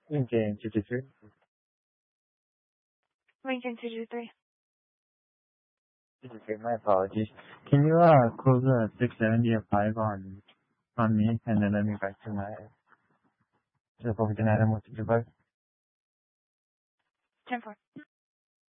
Lincoln 223. Lincoln 223. 223, my apologies. Can you close the 670 at 5 on me, and then let me back to the Fulton Adam with the device? 10-4.